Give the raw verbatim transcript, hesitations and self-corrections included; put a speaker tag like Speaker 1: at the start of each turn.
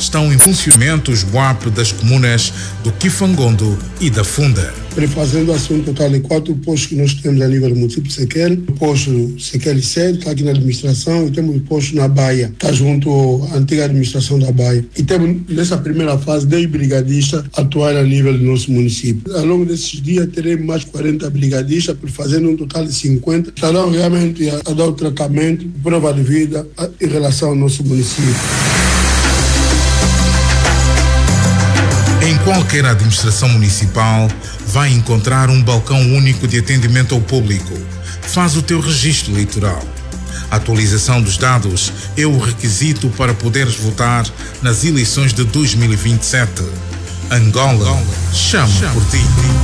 Speaker 1: estão em funcionamento os B U A P das comunas do Kifangondo e da Funda.
Speaker 2: Prefazendo assim um total de quatro postos que nós temos a nível do município de Sequel. O posto Sequel sede está aqui na administração, e temos o posto na Baia, está junto à antiga administração da Baia. E temos nessa primeira fase dez brigadistas atuar a nível do nosso município. Ao longo desses dias teremos mais quarenta brigadistas, fazendo um total de cinquenta, estarão realmente a, a dar o tratamento, prova de vida a, em relação ao nosso município.
Speaker 1: Em qualquer administração municipal, vai encontrar um balcão único de atendimento ao público. Faz o teu registro eleitoral. A atualização dos dados é o requisito para poderes votar nas eleições de dois mil e vinte e sete. Angola, chama por ti.